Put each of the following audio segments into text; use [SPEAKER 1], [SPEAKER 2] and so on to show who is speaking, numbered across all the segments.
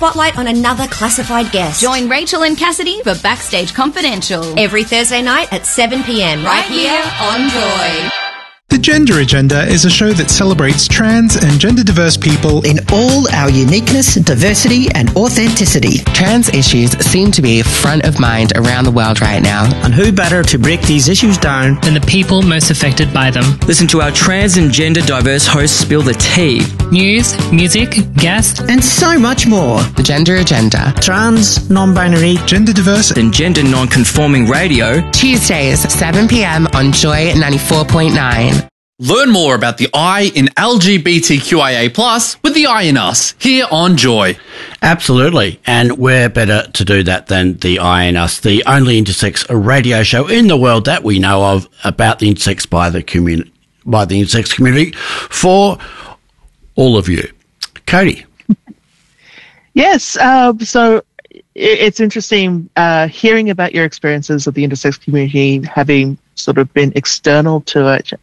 [SPEAKER 1] spotlight on another classified guest.
[SPEAKER 2] Join Rachel and Cassidy for Backstage Confidential.
[SPEAKER 1] Every Thursday night at 7 p.m.
[SPEAKER 2] Right here on Joy.
[SPEAKER 3] The Gender Agenda is a show that celebrates trans and gender-diverse people
[SPEAKER 4] in all our uniqueness, diversity and authenticity.
[SPEAKER 5] Trans issues seem to be front of mind around the world right now.
[SPEAKER 4] And who better to break these issues down
[SPEAKER 6] than the people most affected by them?
[SPEAKER 7] Listen to our trans and gender-diverse hosts spill the tea.
[SPEAKER 6] News, music, guests,
[SPEAKER 4] and so much more.
[SPEAKER 5] The Gender Agenda.
[SPEAKER 4] Trans, non-binary,
[SPEAKER 3] gender-diverse
[SPEAKER 7] and gender non-conforming radio.
[SPEAKER 5] Tuesdays, 7 p.m. on Joy 94.9.
[SPEAKER 8] Learn more about the I in LGBTQIA+ with the I in Us here on Joy.
[SPEAKER 9] Absolutely, and we're better to do that than the I in Us, the only intersex radio show in the world that we know of about the intersex by the intersex community for all of you. Cody.
[SPEAKER 10] Yes, so it's interesting hearing about your experiences of the intersex community, having sort of been external to it.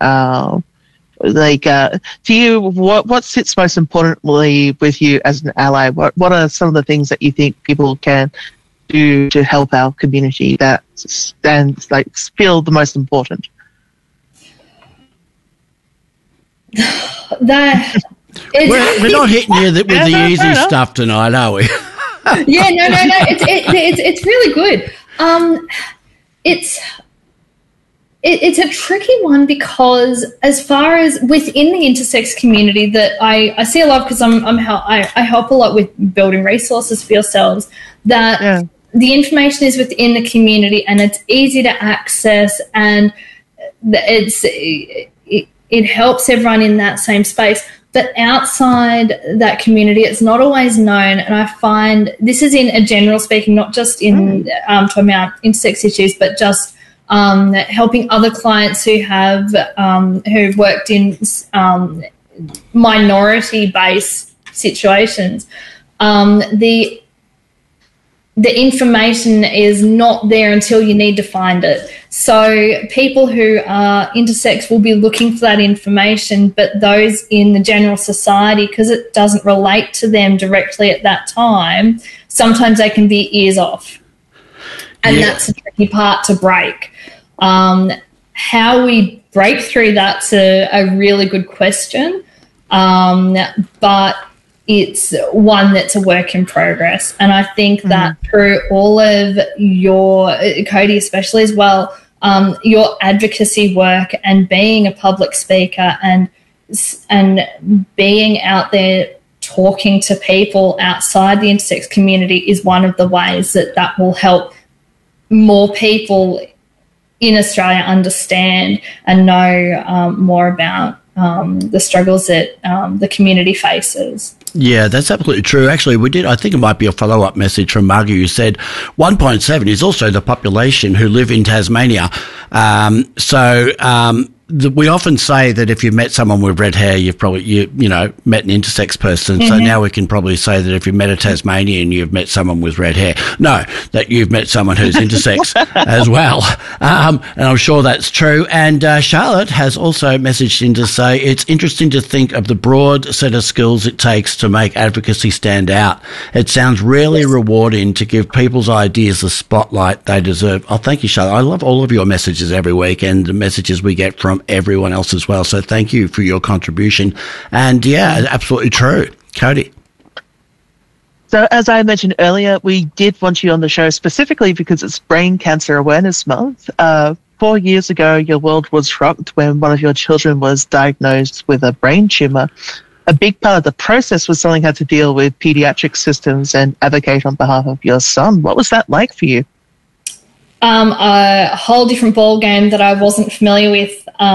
[SPEAKER 10] To you, what sits most importantly with you as an ally? What are some of the things that you think people can do to help our community that feel the most important?
[SPEAKER 9] We're not hitting you with the easy stuff tonight, are we?
[SPEAKER 11] Yeah, no. It's really good. It's a tricky one because as far as within the intersex community that I see a lot because I help a lot with building resources for yourselves that the information is within the community and it's easy to access and it helps everyone in that same space. But outside that community, it's not always known. And I find this is in a general speaking, not just in talking about intersex issues, but just helping other clients who have who've worked in minority-based situations. The information is not there until you need to find it. So people who are intersex will be looking for that information, but those in the general society, because it doesn't relate to them directly at that time, sometimes they can be ears off. And that's a tricky part to break. How we break through that's a really good question, but it's one that's a work in progress. And I think that through all of your, Cody especially as well, your advocacy work and being a public speaker and being out there talking to people outside the intersex community is one of the ways that will help more people in Australia understand and know more about the struggles that the community faces.
[SPEAKER 9] Yeah, that's absolutely true. Actually, I think it might be a follow-up message from Margie who said 1.7 is also the population who live in Tasmania. We often say that if you've met someone with red hair, you've probably, met an intersex person. Mm-hmm. So now we can probably say that if you've met a Tasmanian, you've met someone with red hair. No, that you've met someone who's intersex as well. And I'm sure that's true. And Charlotte has also messaged in to say it's interesting to think of the broad set of skills it takes to make advocacy stand out. It sounds really rewarding to give people's ideas the spotlight they deserve. Oh, thank you, Charlotte. I love all of your messages every week and the messages we get from everyone else as well. So thank you for your contribution. And yeah, absolutely true. Cody.
[SPEAKER 10] So as I mentioned earlier, we did want you on the show specifically because it's Brain Cancer Awareness Month. 4 years ago, your world was rocked when one of your children was diagnosed with a brain tumor. A big part of the process was something how to deal with pediatric systems and advocate on behalf of your son. What was that like for you?
[SPEAKER 11] A whole different ball game that I wasn't familiar with.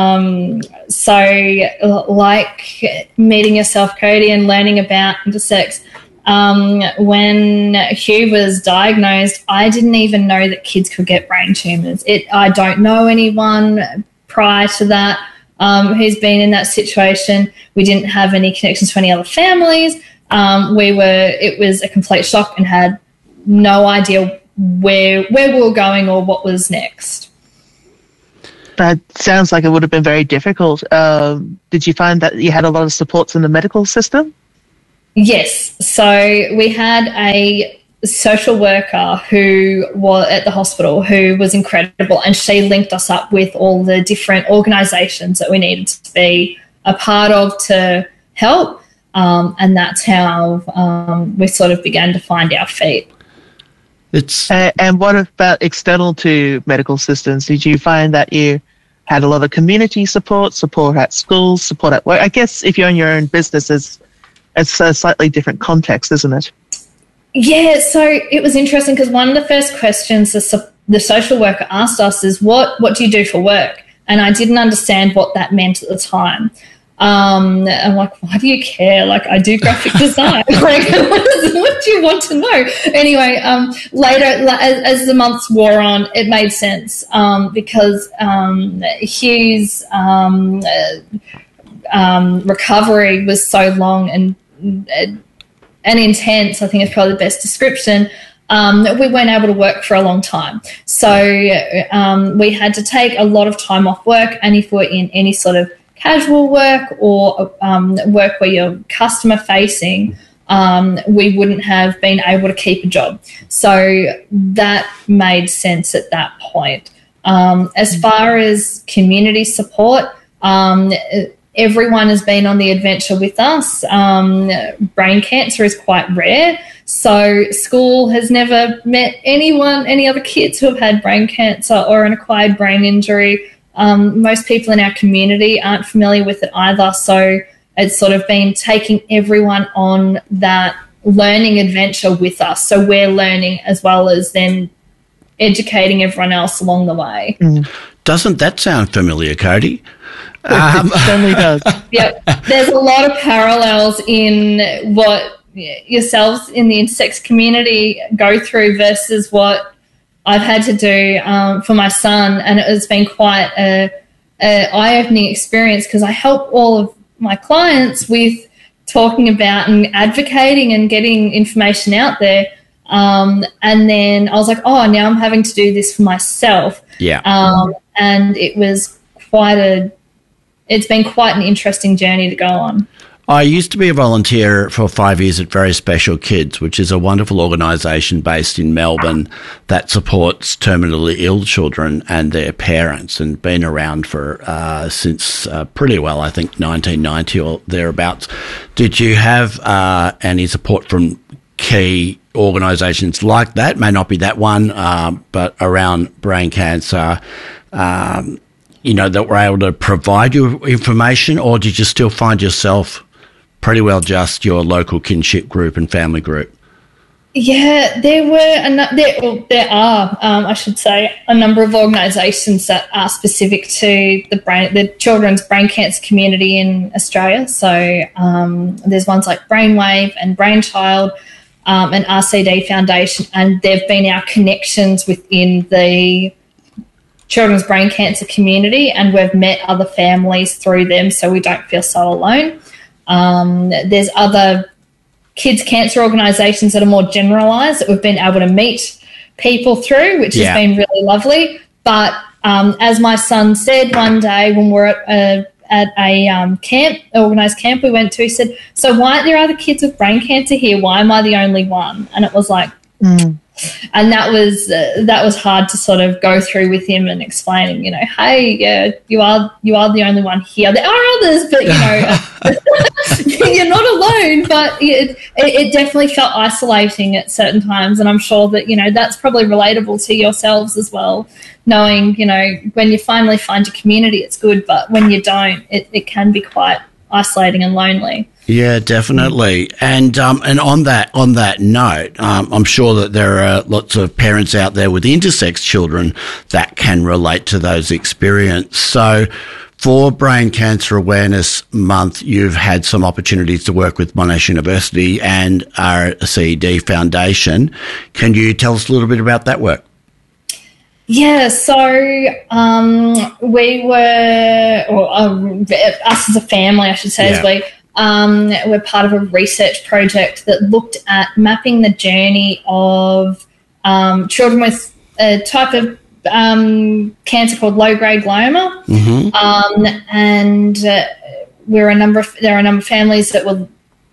[SPEAKER 11] So like meeting yourself, Cody, and learning about intersex. When Hugh was diagnosed, I didn't even know that kids could get brain tumours. I don't know anyone prior to that who's been in that situation. We didn't have any connections to any other families. It was a complete shock and had no idea where we were going or what was next.
[SPEAKER 10] That sounds like it would have been very difficult. Did you find that you had a lot of supports in the medical system?
[SPEAKER 11] Yes. So we had a social worker who was at the hospital who was incredible, and she linked us up with all the different organisations that we needed to be a part of to help, and that's how we sort of began to find our feet.
[SPEAKER 10] And what about external to medical systems? Did you find that you had a lot of community support at schools, support at work? I guess if you're in your own business, it's a slightly different context, isn't it?
[SPEAKER 11] Yeah, so it was interesting because one of the first questions the social worker asked us is, what do you do for work? And I didn't understand what that meant at the time. I'm like, why do you care? Like, I do graphic design. Like, what do you want to know? Anyway, later, as the months wore on, it made sense because Hugh's recovery was so long and intense, I think is probably the best description. We weren't able to work for a long time. So we had to take a lot of time off work, and if we're in any sort of casual work or work where you're customer facing, we wouldn't have been able to keep a job. So that made sense at that point. As far as community support, everyone has been on the adventure with us. Brain cancer is quite rare, so school has never met any other kids who have had brain cancer or an acquired brain injury. Most people in our community aren't familiar with it either, so it's sort of been taking everyone on that learning adventure with us. So we're learning as well as them educating everyone else along the way.
[SPEAKER 9] Doesn't that sound familiar, Cody?
[SPEAKER 10] It certainly does.
[SPEAKER 11] Yep. There's a lot of parallels in what yourselves in the intersex community go through versus what I've had to do for my son, and it has been quite a eye-opening experience because I help all of my clients with talking about and advocating and getting information out there. And then I was like, oh, now I'm having to do this for myself.
[SPEAKER 9] Yeah.
[SPEAKER 11] And it's been quite an interesting journey to go on.
[SPEAKER 9] I used to be a volunteer for 5 years at Very Special Kids, which is a wonderful organisation based in Melbourne that supports terminally ill children and their parents, and been around for since pretty well, I think 1990 or thereabouts. Did you have any support from key organisations like that? May not be that one, but around brain cancer, that were able to provide you information, or did you still find yourself pretty well just your local kinship group and family group?
[SPEAKER 11] Yeah, there are, I should say, a number of organisations that are specific to the children's brain cancer community in Australia. So there's ones like Brainwave and Brainchild and RCD Foundation, and they've been our connections within the children's brain cancer community, and we've met other families through them, so we don't feel so alone. There's other kids' cancer organisations that are more generalised that we've been able to meet people through, which has been really lovely. But as my son said one day when we're at a camp, organised camp we went to, he said, so why aren't there other kids with brain cancer here? Why am I the only one? And it was like... And that was hard to sort of go through with him and explaining, hey, yeah, you are the only one here. There are others, but you're not alone. But it definitely felt isolating at certain times, and I'm sure that that's probably relatable to yourselves as well. Knowing when you finally find your community, it's good, but when you don't, it can be quite isolating and lonely.
[SPEAKER 9] Yeah, definitely. And on that note, I'm sure that there are lots of parents out there with intersex children that can relate to those experiences. So for Brain Cancer Awareness Month, you've had some opportunities to work with Monash University and RCD Foundation. Can you tell us a little bit about that work?
[SPEAKER 11] Yeah, so we were, us as a family, I should say, as we're part of a research project that looked at mapping the journey of children with a type of cancer called low-grade glioma, and there are a number of families that were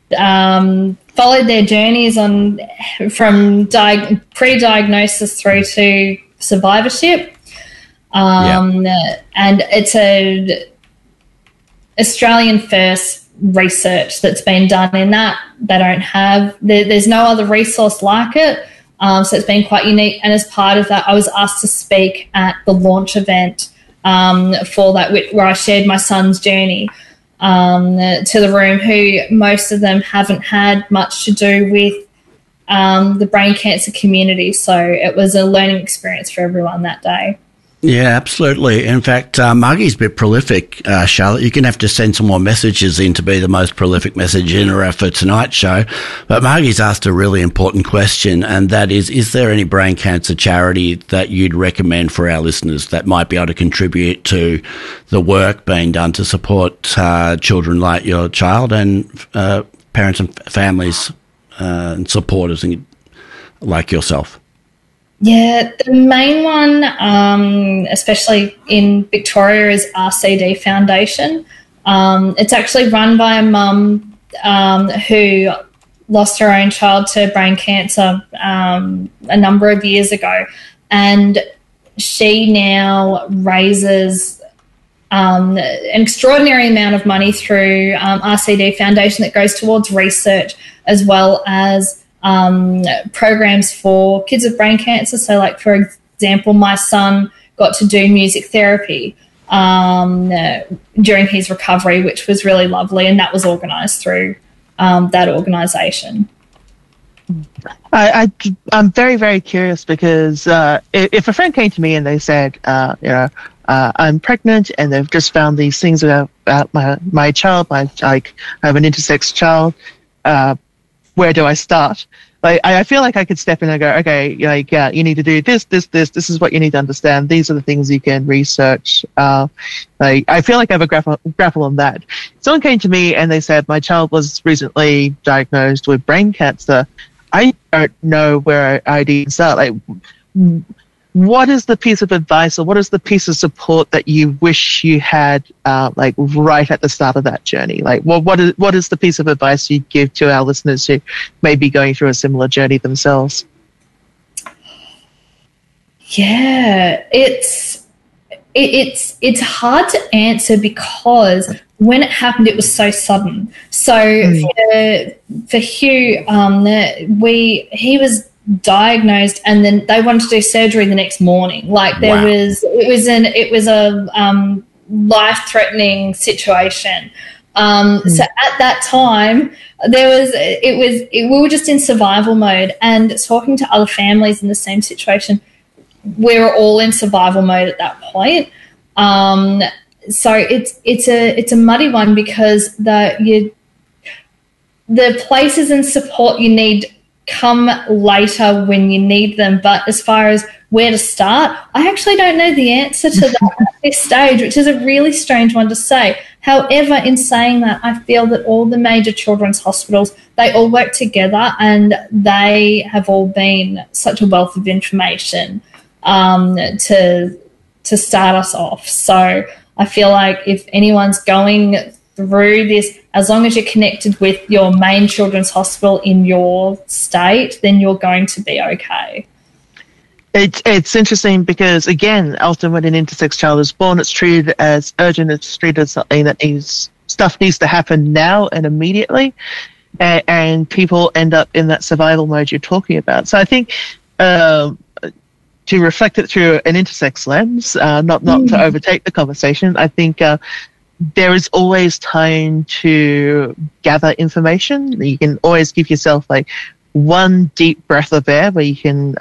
[SPEAKER 11] followed their journeys from pre-diagnosis through to survivorship. And it's a Australian first research that's been done in that. They don't have, there's no other resource like it. So it's been quite unique. And as part of that, I was asked to speak at the launch event for that, where I shared my son's journey to the room, who most of them haven't had much to do with the brain cancer community. So it was a learning experience for everyone that day.
[SPEAKER 9] Yeah, absolutely. In fact, Margie's a bit prolific, Charlotte. You're going to have to send some more messages in to be the most prolific messenger for tonight's show. But Margie's asked a really important question, and that is there any brain cancer charity that you'd recommend for our listeners that might be able to contribute to the work being done to support children like your child and parents and families and supporters like yourself?
[SPEAKER 11] Yeah, the main one, especially in Victoria, is RCD Foundation. It's actually run by a mum who lost her own child to brain cancer a number of years ago, and she now raises an extraordinary amount of money through RCD Foundation that goes towards research as well as programs for kids with brain cancer. So, like, for example, my son got to do music therapy during his recovery, which was really lovely, and that was organised through that organisation.
[SPEAKER 10] I'm very, very curious because if a friend came to me and they said, I'm pregnant and they've just found these things about my child, I have an intersex child, where do I start? Like, I feel like I could step in and go, okay, you need to do this. This is what you need to understand. These are the things you can research. I feel like I have a grapple on that. Someone came to me and they said, my child was recently diagnosed with brain cancer. I don't know where I'd even start. Like, what is the piece of advice or what is the piece of support that you wish you had, right at the start of that journey? Like, what is the piece of advice you'd give to our listeners who may be going through a similar journey themselves?
[SPEAKER 11] Yeah, it's hard to answer because when it happened, it was so sudden. So for Hugh, he was diagnosed and then they wanted to do surgery the next morning. Like, it was a life-threatening situation. So at that time we were just in survival mode, and talking to other families in the same situation, we were all in survival mode at that point. So it's a muddy one because the places and support you need come later when you need them. But as far as where to start, I actually don't know the answer to that at this stage, which is a really strange one to say. However, in saying that, I feel that all the major children's hospitals, they all work together and they have all been such a wealth of information to start us off. So I feel like if anyone's going through this, as long as you're connected with your main children's hospital in your state, then you're going to be okay.
[SPEAKER 10] It's interesting because, again, often when an intersex child is born, it's treated as urgent. It's treated as something that stuff needs to happen now and immediately, and people end up in that survival mode you're talking about. So I think to reflect it through an intersex lens, not to overtake the conversation, I think there is always time to gather information. You can always give yourself one deep breath of air where you can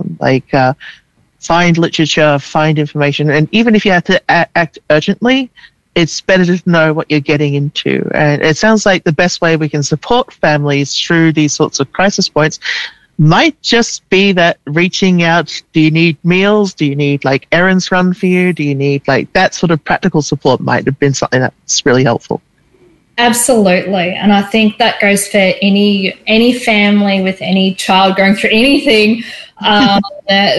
[SPEAKER 10] find literature, find information, and even if you have to act urgently, it's better to know what you're getting into. And it sounds like the best way we can support families through these sorts of crisis points might just be that reaching out. Do you need meals? Do you need errands run for you? Do you need that sort of practical support? Might have been something that's really helpful.
[SPEAKER 11] Absolutely. And I think that goes for any family with any child going through anything, that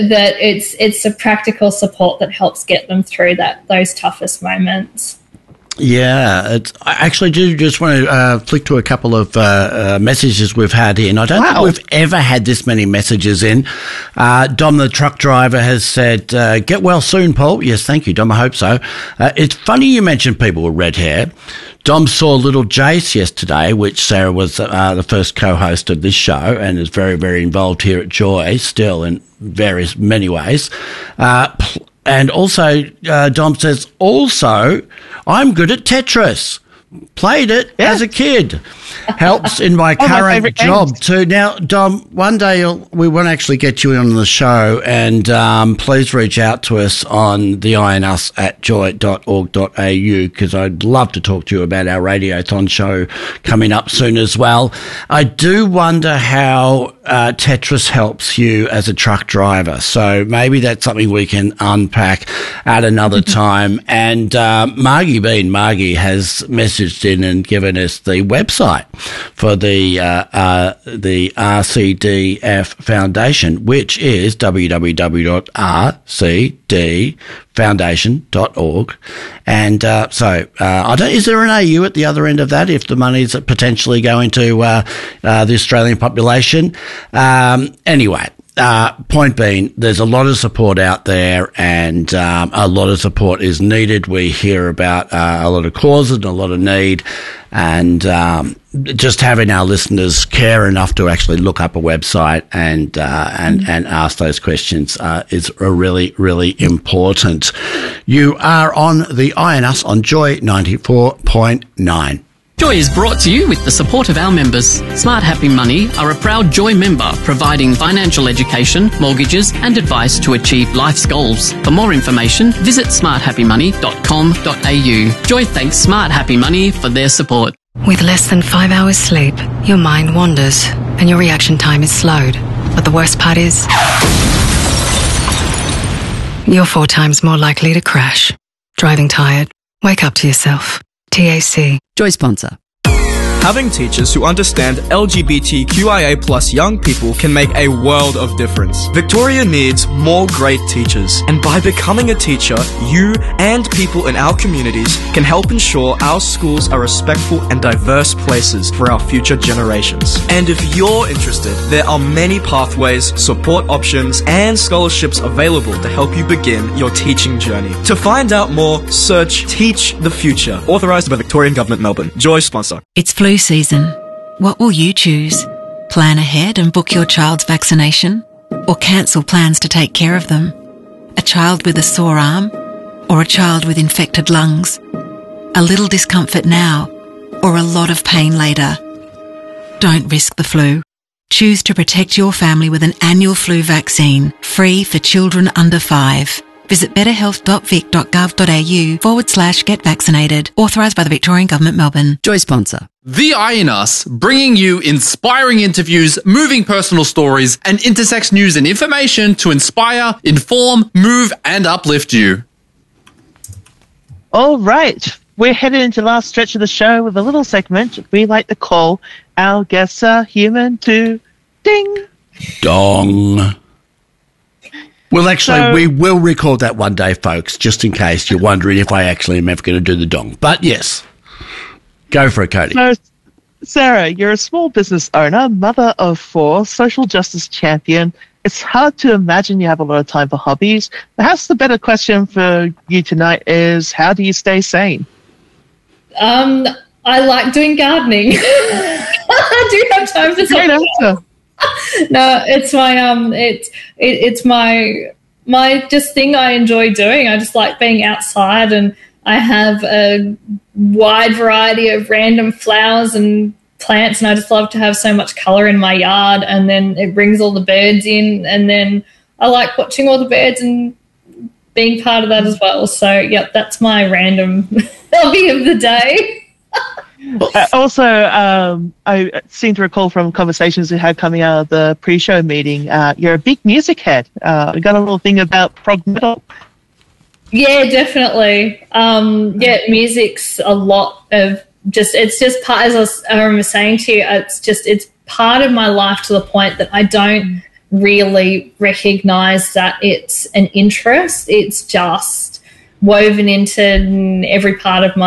[SPEAKER 11] it's a practical support that helps get them through those toughest moments.
[SPEAKER 9] Yeah, I actually do just want to flick to a couple of messages we've had in. I don't think we've ever had this many messages in. Dom, the truck driver, has said, get well soon, Paul. Yes, thank you, Dom. I hope so. It's funny you mentioned people with red hair. Dom saw Little Jace yesterday, which Sarah was the first co-host of this show and is very, very involved here at Joy still in many ways. And also, Dom says, also, I'm good at Tetris. Played it as a kid. Helps in my current job too. Now, Dom, one day we want to actually get you on the show, and please reach out to us on the ionus@joy.org.au, because I'd love to talk to you about our Radiothon show coming up soon as well. I do wonder how Tetris helps you as a truck driver, so maybe that's something we can unpack at another time. And Margie has messaged in and given us the website for the RCDF Foundation, which is www.rcdfoundation.org. And so is there an AU at the other end of that if the money's potentially going to the Australian population? Anyway. Point being, there's a lot of support out there, and a lot of support is needed. We hear about a lot of causes and a lot of need, and just having our listeners care enough to actually look up a website and ask those questions is really, really important. You are on the INUS on Joy 94.9.
[SPEAKER 12] Joy is brought to you with the support of our members. Smart Happy Money are a proud Joy member, providing financial education, mortgages and advice to achieve life's goals. For more information, visit smarthappymoney.com.au. Joy thanks Smart Happy Money for their support.
[SPEAKER 13] With less than 5 hours sleep, your mind wanders and your reaction time is slowed. But the worst part is, you're 4 times more likely to crash. Driving tired? Wake up to yourself. TAC.
[SPEAKER 14] Joy sponsor.
[SPEAKER 15] Having teachers who understand LGBTQIA+ young people can make a world of difference. Victoria needs more great teachers, and by becoming a teacher, you and people in our communities can help ensure our schools are respectful and diverse places for our future generations. And if you're interested, there are many pathways, support options, and scholarships available to help you begin your teaching journey. To find out more, search Teach the Future, authorised by Victorian Government, Melbourne. Joy sponsor.
[SPEAKER 16] It's flu season. What will you choose? Plan ahead and book your child's vaccination? Or cancel plans to take care of them? A child with a sore arm? Or a child with infected lungs? A little discomfort now? Or a lot of pain later? Don't risk the flu. Choose to protect your family with an annual flu vaccine, free for children under 5. Visit betterhealth.vic.gov.au/get vaccinated. Authorised by the Victorian Government, Melbourne.
[SPEAKER 14] Joy sponsor.
[SPEAKER 8] The INUS, bringing you inspiring interviews, moving personal stories, and intersex news and information to inspire, inform, move, and uplift you.
[SPEAKER 10] All right. We're headed into the last stretch of the show with a little segment we like to call Our Guests Are Human to Ding
[SPEAKER 9] Dong. Well, actually, we will record that one day, folks, just in case you're wondering if I actually am ever going to do the dong. But yes, go for it, Cody.
[SPEAKER 10] So, Sarah, you're a small business owner, mother of 4, social justice champion. It's hard to imagine you have a lot of time for hobbies. Perhaps the better question for you tonight is, how do you stay sane?
[SPEAKER 11] I like doing gardening. I do have time for
[SPEAKER 10] something. Great answer.
[SPEAKER 11] No, it's my it's my just thing I enjoy doing. I just like being outside, and I have a wide variety of random flowers and plants, and I just love to have so much colour in my yard, and then it brings all the birds in, and then I like watching all the birds and being part of that as well. So, yeah, that's my random hobby of the day.
[SPEAKER 10] Also, I seem to recall from conversations we had coming out of the pre-show meeting, you're a big music head. We got a little thing about prog metal.
[SPEAKER 11] Yeah, definitely. Music's a lot of it's just part, as I was saying to you, it's part of my life to the point that I don't really recognise that it's an interest. It's just woven into every part of my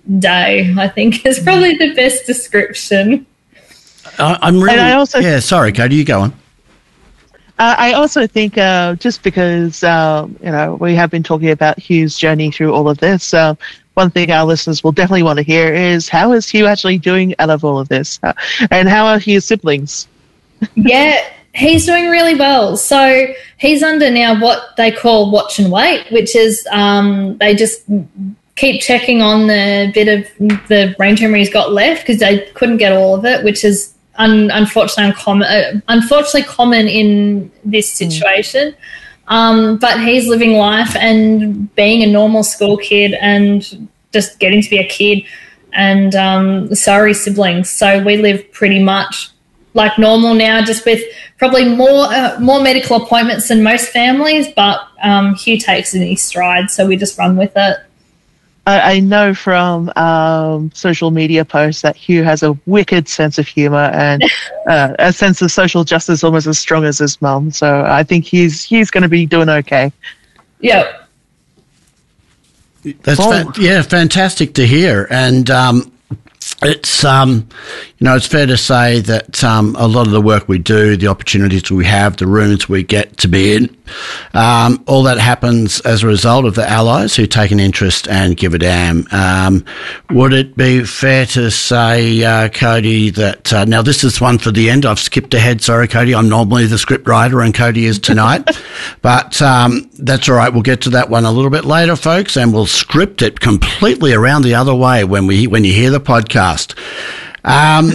[SPEAKER 11] day, I think, is probably the best description.
[SPEAKER 9] I'm really... And I also, yeah, sorry, Cody, you go on.
[SPEAKER 10] I also think just because, we have been talking about Hugh's journey through all of this, one thing our listeners will definitely want to hear is how is Hugh actually doing out of all of this? And how are Hugh's siblings?
[SPEAKER 11] Yeah, he's doing really well. So he's under now what they call watch and wait, which is they just keep checking on the bit of the brain tumour he's got left because they couldn't get all of it, which is unfortunately common in this situation. But he's living life and being a normal school kid and just getting to be a kid, and so are his siblings. So we live pretty much like normal now, just with probably more medical appointments than most families, but Hugh takes it in his stride, so we just run with it.
[SPEAKER 10] I know from social media posts that Hugh has a wicked sense of humour and a sense of social justice almost as strong as his mum. So I think he's going to be doing okay.
[SPEAKER 11] Yeah.
[SPEAKER 9] That's fantastic to hear. And it's it's fair to say that a lot of the work we do, the opportunities we have, the rooms we get to be in, all that happens as a result of the allies who take an interest and give a damn. Would it be fair to say, Cody, that now this is one for the end. I've skipped ahead. Sorry, Cody. I'm normally the script writer and Cody is tonight. But that's all right. We'll get to that one a little bit later, folks, and we'll script it completely around the other way when you hear the podcast. I'm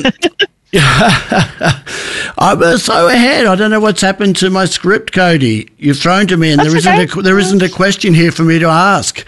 [SPEAKER 9] so ahead. I don't know what's happened to my script, Cody. You've thrown to me, and there isn't a question here for me to ask.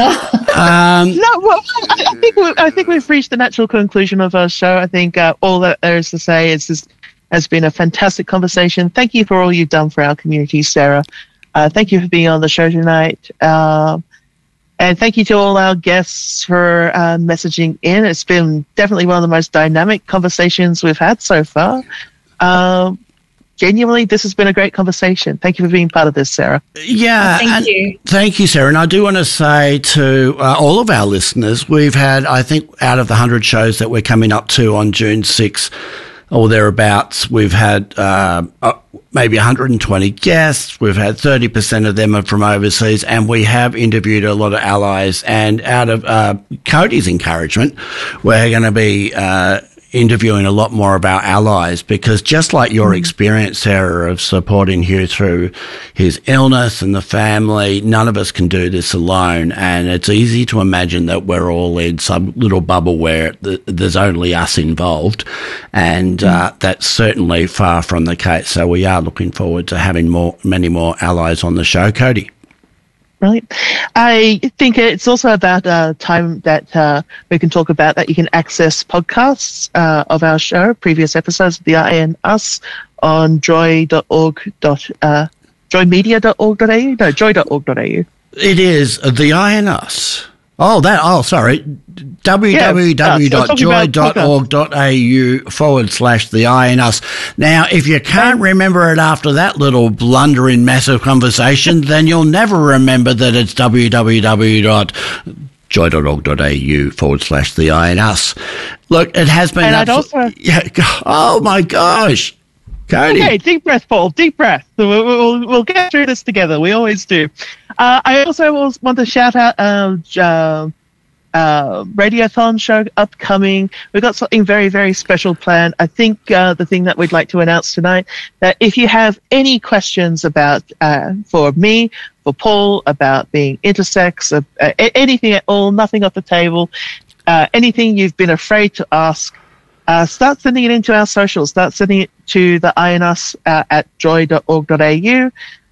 [SPEAKER 10] I think we've reached the natural conclusion of our show. I think all that there is to say is this has been a fantastic conversation. Thank you for all you've done for our community, Sarah. Thank you for being on the show tonight. And thank you to all our guests for messaging in. It's been definitely one of the most dynamic conversations we've had so far. Genuinely, this has been a great conversation. Thank you for being part of this, Sarah.
[SPEAKER 9] Yeah.
[SPEAKER 11] Thank you.
[SPEAKER 9] Thank you, Sarah. And I do want to say to all of our listeners, we've had, I think, out of the 100 shows that we're coming up to on June 6th, or thereabouts, we've had maybe 120 guests. We've had 30% of them are from overseas, and we have interviewed a lot of allies. And out of Cody's encouragement, we're going to be interviewing a lot more of our allies, because just like your experience, Sarah, of supporting Hugh through his illness and the family, none of us can do this alone. And it's easy to imagine that we're all in some little bubble where there's only us involved. And that's certainly far from the case. So we are looking forward to having many more allies on the show. Cody.
[SPEAKER 10] Right. I think it's also about time that we can talk about that you can access podcasts of our show, previous episodes of The I and Us on joy.org.au. It
[SPEAKER 9] is The I and Us. www.joy.org.au/The I and Us. Now, if you can't remember it after that little blundering massive conversation, then you'll never remember that it's www.joy.org.au/The I and Us. Look, it has been... oh, my gosh. Cody.
[SPEAKER 10] Okay, deep breath, Paul. Deep breath. We'll get through this together. We always do. I also want to shout out Radiothon show upcoming. We've got something very, very special planned. I think the thing that we'd like to announce tonight, that if you have any questions about, for me, for Paul, about being intersex, anything at all, nothing off the table, anything you've been afraid to ask, start sending it into our socials. Start sending it to the I and Us at joy.org.au.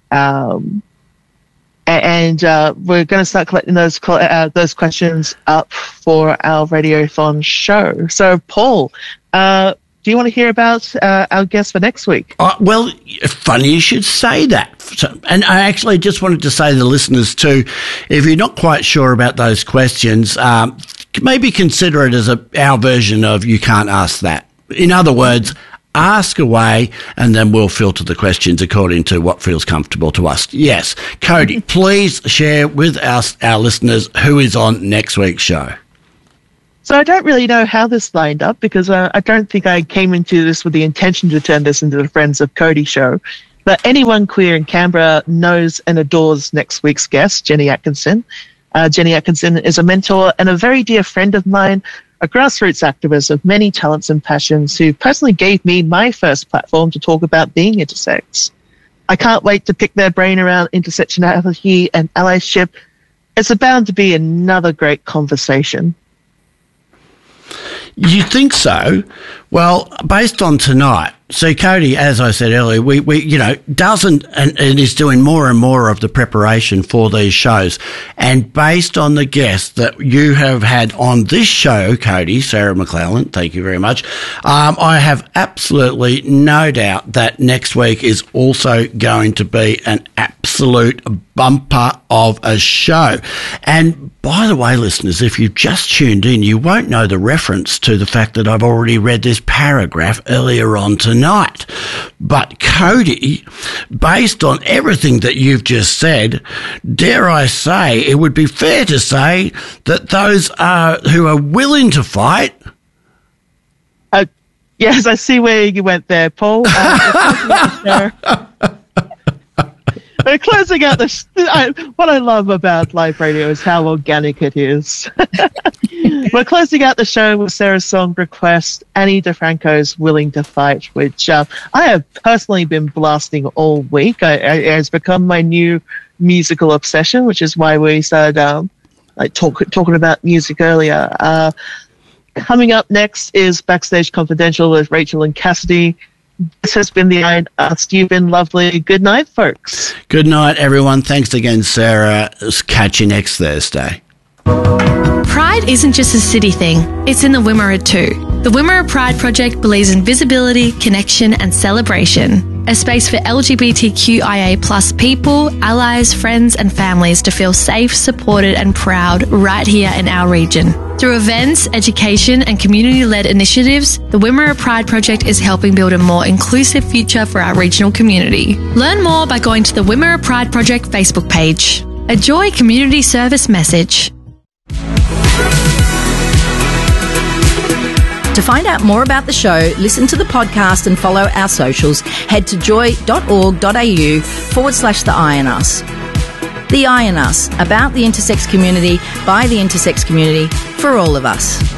[SPEAKER 10] And we're going to start collecting those questions up for our Radiothon show. So, Paul, do you want to hear about our guest for next week?
[SPEAKER 9] Well, funny you should say that. And I actually just wanted to say to the listeners too, if you're not quite sure about those questions, maybe consider it as our version of You Can't Ask That. In other words, ask away, and then we'll filter the questions according to what feels comfortable to us. Yes. Cody, please share with our listeners who is on next week's show.
[SPEAKER 10] So I don't really know how this lined up because I don't think I came into this with the intention to turn this into the Friends of Cody show. But anyone queer in Canberra knows and adores next week's guest, Jenny Atkinson. Jenny Atkinson is a mentor and a very dear friend of mine, a grassroots activist of many talents and passions who personally gave me my first platform to talk about being intersex. I can't wait to pick their brain around intersectionality and allyship. It's bound to be another great conversation.
[SPEAKER 9] You think so? Well, based on tonight, see, Cody, as I said earlier, we doesn't and is doing more and more of the preparation for these shows. And based on the guests that you have had on this show, Cody, Sarah McClellan, thank you very much. I have absolutely no doubt that next week is also going to be an absolute bumper of a show. And by the way, listeners, if you've just tuned in, you won't know the reference to the fact that I've already read this paragraph earlier on tonight. But Cody, based on everything that you've just said, dare I say, it would be fair to say that those who are willing to fight...
[SPEAKER 10] yes, I see where you went there, Paul. We're closing out what I love about live radio is how organic it is. We're closing out the show with Sarah's song request, Annie DeFranco's Willing to Fight, which I have personally been blasting all week. It has become my new musical obsession, which is why we started talking about music earlier. Coming up next is Backstage Confidential with Rachel and Cassidy. This has been the Iron Us. You've been lovely. Good night, folks.
[SPEAKER 9] Good night, everyone. Thanks again, Sarah. Catch you next Thursday.
[SPEAKER 14] Pride isn't just a city thing, it's in the Wimmera too. The Wimmera Pride Project believes in visibility, connection and celebration. A space for LGBTQIA plus people, allies, friends and families to feel safe, supported and proud right here in our region. Through events, education and community-led initiatives, the Wimmera Pride Project is helping build a more inclusive future for our regional community. Learn more by going to the Wimmera Pride Project Facebook page. A Joy community service message.
[SPEAKER 1] To find out more about the show, listen to the podcast and follow our socials, head to joy.org.au/The Iron Us. The Iron Us, about the intersex community, by the intersex community, for all of us.